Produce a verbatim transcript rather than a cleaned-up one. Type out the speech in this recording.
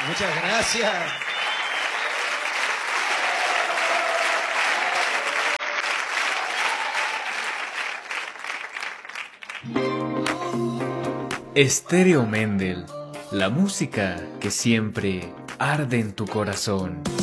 Muchas gracias. Estéreo Mendel, la música que siempre arde en tu corazón.